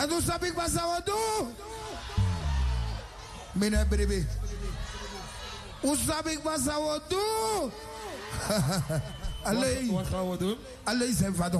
En toen snap ik wat ze doen. Meneer Bribi. Hoe snap ik wat ze doen? Alleen. Wat gaan we doen? Alleen zijn vader.